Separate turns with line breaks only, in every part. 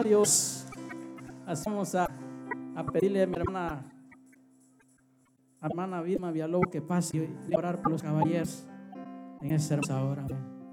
Dios. Vamos a pedirle a mi hermana Vilma Villalobos que pase y orar por los caballeros en esta hermosa hora.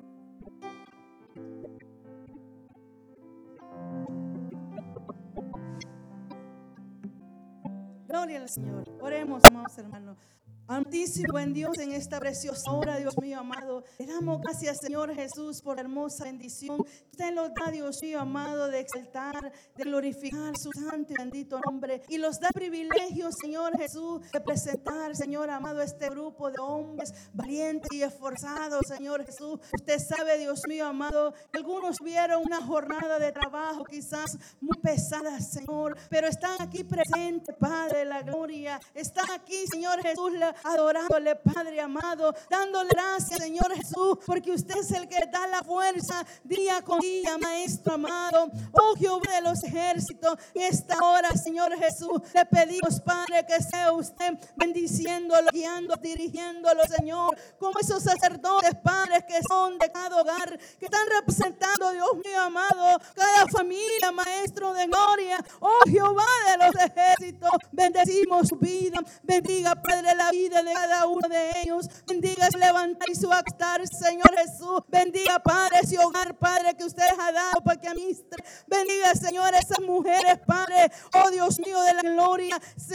Gloria al Señor. Oremos, amados hermanos. Amantísimo buen Dios, en esta preciosa hora, Dios mío amado, le damos gracias, Señor Jesús, por la hermosa bendición. Usted nos da, Dios mío amado, de exaltar, de glorificar su santo y bendito nombre. Y los da privilegio, Señor Jesús, de presentar, Señor amado, este grupo de hombres valientes y esforzados, Señor Jesús. Usted sabe, Dios mío amado, que algunos tuvieron una jornada de trabajo quizás muy pesada, Señor, pero están aquí presentes, Padre de la gloria. Están aquí, Señor Jesús, adorándole, Padre amado, dándole gracias, Señor Jesús, porque usted es el que da la fuerza día con día, Maestro amado. Oh Jehová de los ejércitos, en esta hora, Señor Jesús, le pedimos, Padre, que sea usted bendiciéndolo, guiando, dirigiéndolo, Señor, como esos sacerdotes, Padres, que son de cada hogar, que están representando, Dios mío amado, cada familia, Maestro de gloria. Oh Jehová de los ejércitos, bendecimos su vida. Bendiga, Padre, la vida de cada uno de ellos. Bendiga su levantar y su actar, Señor Jesús. Bendiga, Padre, ese hogar, Padre, que usted ha dado para que administre. Bendiga, Señor, esas mujeres, Padre, oh Dios mío de la gloria.